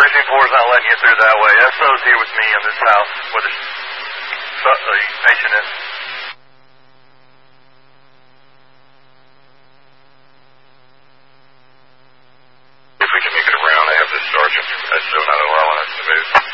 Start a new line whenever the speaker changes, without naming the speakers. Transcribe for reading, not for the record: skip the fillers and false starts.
Precinct 4 is not letting you through that way. SO's here with me in this house where the patient is. If we can make it around, I have this sergeant. SO not allowing us to move.